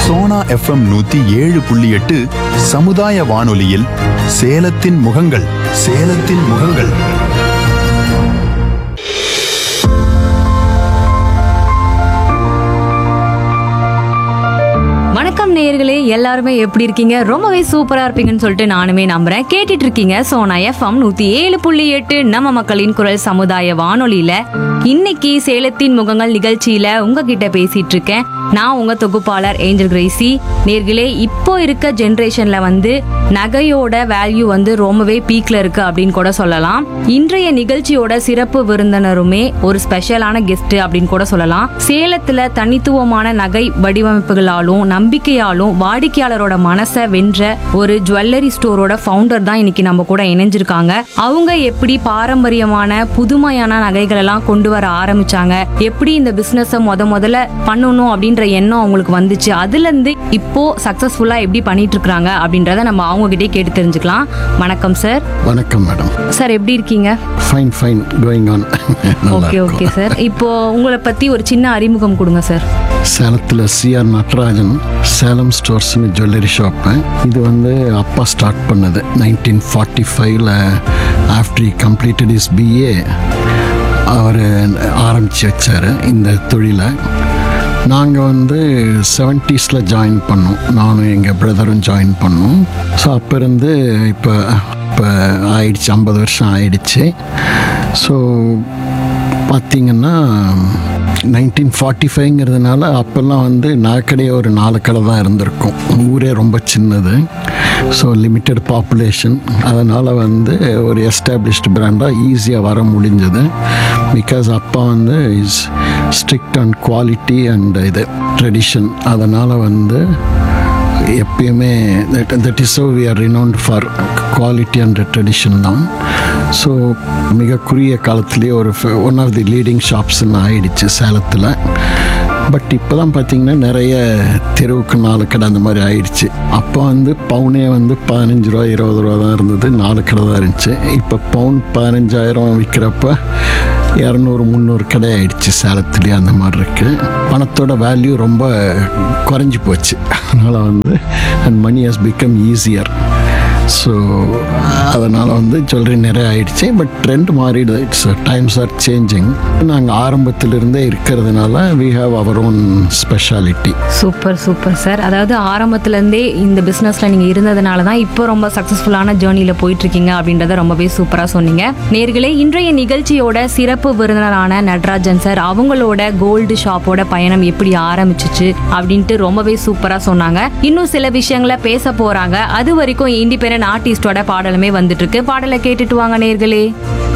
Sona FM 107.8 சமுதாய வானொலியில் சேலத்தின் முகங்கள். சேலத்தின் முகங்கள். வணக்கம் நேயர்களே, எல்லாருமே எப்படி இருக்கீங்க? ரொம்பவே சூப்பரா இருப்பீங்கன்னு சொல்லிட்டு நானுமே நம்புறேன். கேட்டுட்டு இருக்கீங்க சோனா எஃப்எம் 107.8 நம்ம மக்களின் குரல் சமுதாய வானொலியில. இன்னைக்கு சேலத்தின் முகங்கள் நிகழ்ச்சியில உங்ககிட்ட பேசிட்டு இருக்கேன். நான் உங்க தொகுப்பாளர் ஏஞ்சல் கிரேசி. நேர்களே, இப்போ இருக்க ஜென்ரேஷன்ல நகையோட வேல்யூ ரொம்பவே பீக்ல இருக்கு அப்படின்னு கூட சொல்லலாம். இன்றைய நிகழ்ச்சியோட சிறப்பு விருந்தினருமே ஒரு ஸ்பெஷலான கெஸ்ட் அப்படின்னு கூட சொல்லலாம். சேலத்துல தனித்துவமான நகை வடிவமைப்புகளாலும் நம்பிக்கையாலும் வாடிக்கையாளரோட மனசை வென்ற ஒரு ஜுவல்லரி ஸ்டோரோட ஃபவுண்டர் தான் இன்னைக்கு நம்ம கூட இணைஞ்சிருக்காங்க. அவங்க எப்படி பாரம்பரியமான புதுமையான நகைகள் எல்லாம் கொண்டு வர ஆரம்பிச்சாங்க, எப்படி இந்த பிசினஸ் முதல்ல பண்ணணும் அப்படின்ற எண்ணம் அவங்களுக்கு வந்துச்சு, அதுல இருந்து இப்போ சக்சஸ்ஃபுல்லா எப்படி பண்ணிட்டு இருக்காங்க அப்படின்றத நம்ம அவங்க கிட்டே கேட்டு தெரிஞ்சுக்கலாம். வணக்கம் சார். வணக்கம் மேடம். சார் எப்படி இருக்கீங்க? Fine fine going on. Okay sir. இப்போ உங்களை பத்தி ஒரு சின்ன அறிமுகம் கொடுங்க சார். சேலத்தில் CR Natarajan Salem ஸ்டோர்ஸ்னு jewellery shop. இது அப்பா ஸ்டார்ட் பண்ணது 1945. After he completed is BA அவர் ஆரம்பித்து வச்சார் இந்த தொழிலை. நாங்கள் 70s ஜாயின் பண்ணோம். நானும் எங்கள் பிரதரும் ஜாயின் பண்ணோம். ஸோ அப்போ இருந்து இப்போ ஆயிடுச்சு, 50 வருஷம் ஆயிடுச்சு. ஸோ பார்த்திங்கன்னா 1945ங்கிறதுனால அப்போல்லாம் நகைக்கடையே ஒரு 4 கடை தான் இருந்திருக்கும். ஊரே ரொம்ப சின்னது. So limited population. அதனால் ஒரு எஸ்டாப்ளிஷ்டு பிராண்டாக ஈஸியாக வர முடிஞ்சது. பிகாஸ் அப்பா is strict and quality and இது ட்ரெடிஷன். அதனால் எப்பயுமே that is so we are renowned for quality and tradition தான். ஸோ மிக குறுகிய காலத்துலேயே ஒன் ஆஃப் தி லீடிங் ஷாப்ஸ்ன்னு ஆயிடுச்சு சேலத்தில். பட் இப்போ தான் பார்த்திங்கன்னா நிறைய தெருவுக்கு 4 கடை அந்த மாதிரி ஆயிடுச்சு. அப்போ பவுனே 15 ரூபா 20 ரூபா தான் இருந்தது, 4 கடை தான் இருந்துச்சு. இப்போ பவுன் 15,000 விற்கிறப்ப 200-300 கடை ஆயிடுச்சு சேலத்துலேயே. அந்த மாதிரி இருக்குது. பணத்தோட வேல்யூ ரொம்ப குறைஞ்சி போச்சு. அதனால் and money has become easier. So அதனால் ஜுவல்லரி நிறைய ஆயிடுச்சு. பட் ட்ரெண்ட் மாறிடுது. It's times R changing. நாங்கள் ஆரம்பத்திலிருந்தே இருக்கிறதுனால we have our own speciality. Super sir. அதாவது ஆரம்பத்துலேருந்தே இந்த பிஸ்னஸில் நீங்கள் இருந்ததுனால தான் இப்போ ரொம்ப சக்ஸஸ்ஃபுல்லான ஜேர்னியில் போயிட்டுருக்கீங்க அப்படின்றத ரொம்பவே சூப்பராக சொன்னீங்க. நேர்களே, இன்றைய நிகழ்ச்சியோட சிறப்பு விருந்தினரான நடராஜன் சார் அவங்களோட கோல்டு ஷாப்போட பயணம் எப்படி ஆரம்பிச்சிச்சு அப்படின்ட்டு ரொம்பவே சூப்பராக சொன்னாங்க. இன்னும் சில விஷயங்களை பேச போகிறாங்க. அது வரைக்கும் இண்டிபெண்டன்ட் ஆர்டிஸ்டோட பாடலுமே வந்துட்டு இருக்கு. பாடலை கேட்டுட்டு வாங்க நேர்களே.